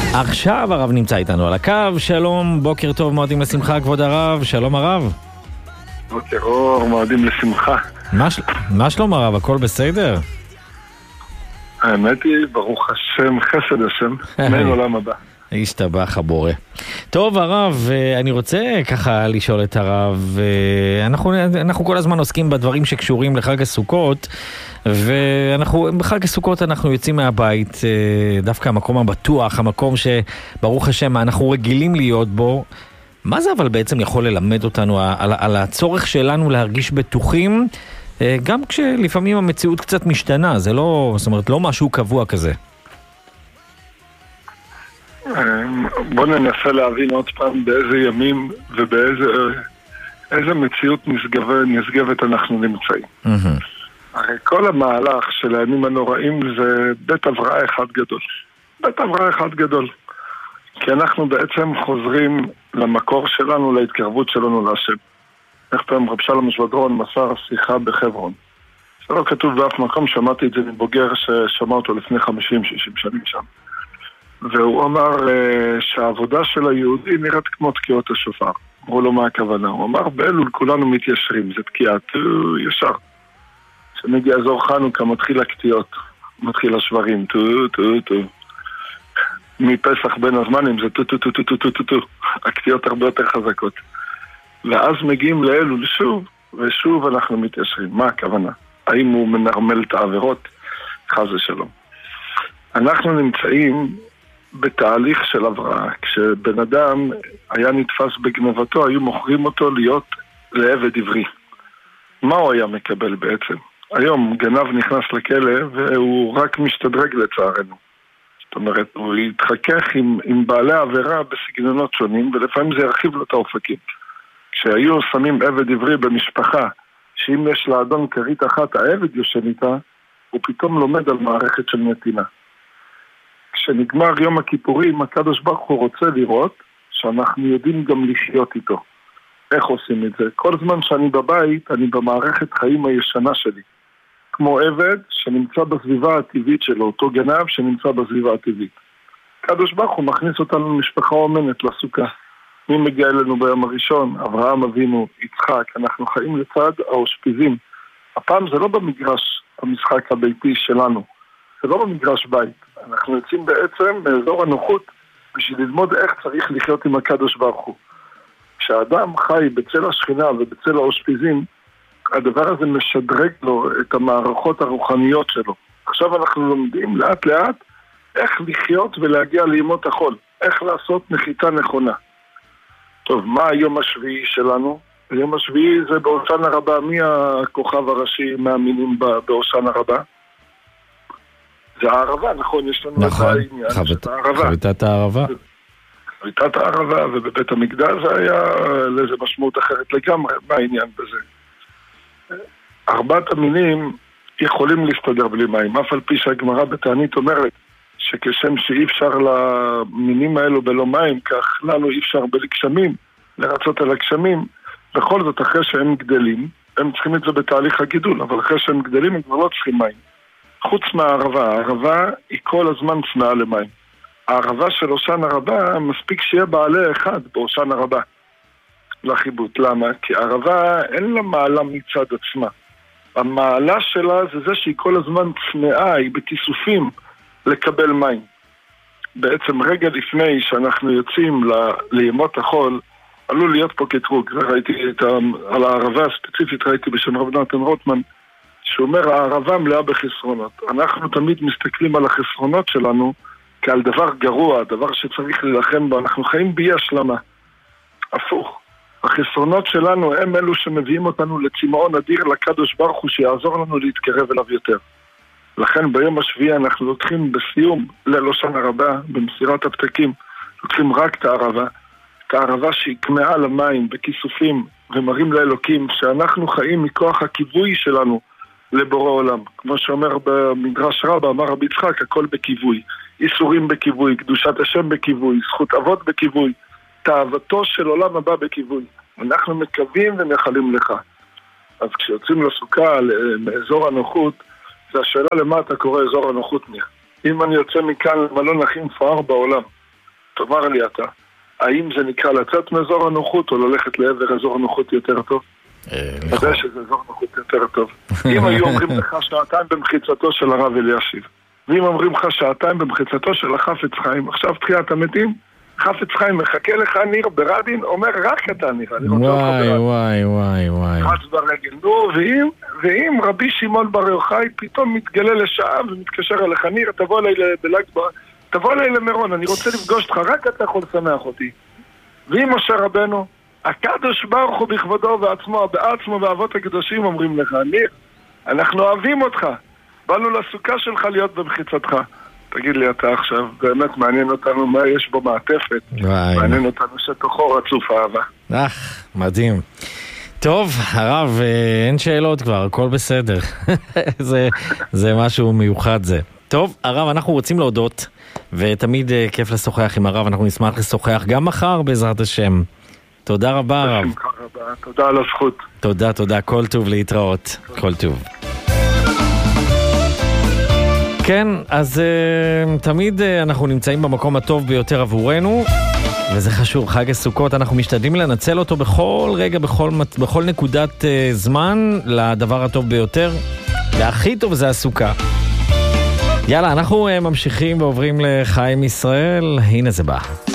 עכשיו הרב נמצא איתנו על הקו. שלום, בוקר טוב, מועדים לשמחה כבוד הרב. שלום הרב. בוקר אור, מועדים לשמחה. מה שלום הרב, הכל בסדר? האמת היא, ברוך השם, חסד השם, מן עולם הבא. השתבח הבורא. טוב הרב, אני רוצה ככה לשאול את הרב, אנחנו כל הזמן עוסקים בדברים שקשורים לחג הסוכות, ואנחנו בחג הסוכות אנחנו יוצאים מהבית, דווקא המקום הבטוח, המקום שברוך השם אנחנו רגילים להיות בו. מה זה אבל בעצם יכול ללמד אותנו על הצורך שלנו להרגיש בטוחים, גם כשלפעמים המציאות קצת משתנה, זה לא, זאת אומרת, לא משהו קבוע כזה. בוא ננסה להבין עוד פעם באיזה ימים ובאיזה מציאות נשגבת אנחנו נמצאים. הרי כל המהלך של הימים הנוראים זה בית הבראה אחד גדול. בית הבראה אחד גדול. כי אנחנו בעצם חוזרים למקור שלנו, להתקרבות שלנו להשם. איך פעם רב שלום משבדרון מסר שיחה בחברון. זה לא כתוב באף מקום, שמעתי את זה מבוגר ששמע אותו לפני 50-60 שנים שם. והוא אמר שהעבודה של היהודי נראית כמו תקיעות השופר. אמרו לו מה הכוונה? הוא אמר באלול כולנו מתיישרים, זה תקיעת ישר. כשמגיע אזור חנוכה מתחיל הקטיעות, מתחיל השברים, מפסח בין הזמנים זה טו. הקטיעות הרבה יותר חזקות. ואז מגיעים לאלול שוב, ושוב אנחנו מתיישרים. מה הכוונה? האם הוא מנרמל את העבירות? חס ושלום. אנחנו נמצאים בתהליך של הבראה. כשבן אדם היה נתפס בגנבתו, היו מוכרים אותו להיות לעבד עברי. מה הוא היה מקבל בעצם? היום גנב נכנס לכלא והוא רק משתדרג לצערנו. זאת אומרת, הוא יתחכך עם בעלי העבירה בסגנונות שונים, ולפעמים זה ירחיב לו את האופקים. כשהיו שמים עבד עברי במשפחה, שאם יש לאדון כרית אחת, העבד יושן איתה, הוא פתאום לומד על מערכת של נתינה. כשנגמר יום הכיפורים, הקדוש ברוך הוא רוצה לראות שאנחנו יודעים גם לחיות איתו. איך עושים את זה? כל זמן שאני בבית, אני במערכת חיים הישנה שלי. כמו עבד שנמצא בסביבה הטבעית שלו, אותו גנב שנמצא בסביבה הטבעית. הקדוש ברוך הוא מכניס אותנו למשפחה אומנת, לסוכה. מי מגיע אלינו ביום הראשון? אברהם אבינו, יצחק, אנחנו חיים לצד האושפיזים. הפעם זה לא במגרש המשחק הביתי שלנו, זה לא במגרש בית. אנחנו יוצאים בעצם באזור הנוחות בשביל ללמוד איך צריך לחיות עם הקדוש ברוך הוא. כשאדם חי בצל השכינה ובצל האושפיזים, הדבר הזה משדרג לו את המערכות הרוחניות שלו. עכשיו אנחנו לומדים לאט לאט איך לחיות ולהגיע לימות החול, איך לעשות נחיתה נכונה. טוב, מה היום השביעי שלנו? היום השביעי זה בהושענא רבה. מי הכוכב הראשי מהמינים בהושענא רבה? זה הערבה, נכון? יש לנו נכון, חביתת הערבה. חביתת הערבה, ובבית המקדש זה היה לאיזה משמעות אחרת לגמרי. מה העניין בזה? ארבעת המינים יכולים להסתדר בלי מים, אף על פי שהגמרא בתענית אומרת שכשם שאי אפשר למינים האלו בלא מים, כך לנו אי אפשר בגשמים לרצות על הגשמים. בכל זאת, אחרי שהם גדלים, הם צריכים את זה בתהליך הגידול, אבל אחרי שהם גדלים הם כבר לא צריכים מים. חוץ מהערבה, הערבה היא כל הזמן צמאה למים. הערבה של הושענא רבה מספיק שיהיה בעלה אחד בהושענא רבה לחיבוט. למה? כי הערבה אין לה מעלה מצד עצמה. המעלה שלה זה זה שהיא כל הזמן צמאה, היא בכיסופים לקבל מים. בעצם רגע לפני שאנחנו יוצאים לימות החול, עלול להיות פה קטרוג. ראיתי על הערבה הספציפית, ראיתי בשם רב נתן רוטמן, שאומר הערבה מלאה בחסרונות. אנחנו תמיד מסתכלים על החסרונות שלנו כעל דבר גרוע, דבר שצריך להילחם בו. אנחנו חיים בי השלמה. הפוך. החסרונות שלנו הם אלו שמביאים אותנו לצמאון אדיר לקדוש ברוך הוא שיעזור לנו להתקרב אליו יותר. לכן ביום השביעי אנחנו לוקחים בסיום ליל הושענא רבה, במסירת הפתקים, לוקחים רק את הערבה. את הערבה שהיא כמאה למים בכיסופים ומראים לאלוקים שאנחנו חיים מכוח הכיווי שלנו לבורא עולם. כמו שאומר במדרש רבה, אמר רבי יצחק, הכל בכיווי. איסורים בכיווי, קדושת השם בכיווי, זכות אבות בכיווי, תאוותו של עולם הבא בכיווי. אנחנו מקווים ומייחלים לך. אז כשיוצאים לסוכה, מאזור הנוחות, זה השאלה למה אתה קורא אזור הנוחות. אם אני יוצא מכאן למלון הכי מפואר בעולם, תאמר לי אתה, האם זה נקרא לצאת מאזור הנוחות או ללכת לעבר אזור הנוחות יותר טוב? יודע שזה אזור נוחות יותר טוב. אם היו אומרים לך שעתיים במחיצתו של הרב אלישיב, ואם אומרים לך שעתיים במחיצתו של החפץ חיים, עכשיו תחיית המתים, חפץ חיים מחכה לך ניר ברדין, אומר רק אתה ניר. וואי. חץ ברגל. נו, ואם רבי שמעון בר יוחאי פתאום מתגלה לשעה ומתקשר אליך ניר, תבוא אליי למירון, אני רוצה לפגוש אותך, רק אתה יכול לשמח אותי. ואם משה רבנו, הקדוש ברוך הוא בכבודו בעצמו ואבות הקדושים אומרים לך, ניר, אנחנו אוהבים אותך, באנו לסוכה שלך להיות במחיצתך. תגיד לי אתה עכשיו, באמת מעניין אותנו מה יש בו מעטפת, מעניין אותנו שתוכו רצוף אהבה. מדהים. טוב, הרב, אין שאלות כבר, הכל בסדר. זה משהו מיוחד זה. טוב, הרב, אנחנו רוצים להודות, ותמיד כיף לשוחח עם הרב, אנחנו נשמח לשוחח גם מחר בעזרת השם. תודה רבה, הרב. תודה על הזכות. תודה, כל טוב להתראות. כל טוב. כן, אז תמיד אנחנו נמצאים במקום הטוב ביותר עבורנו, וזה חשוב, חג הסוכות, אנחנו משתדלים לנצל אותו בכל רגע, בכל נקודת זמן, לדבר הטוב ביותר, והכי טוב זה הסוכה. יאללה, אנחנו ממשיכים ועוברים לחיים ישראל, הנה זה בא.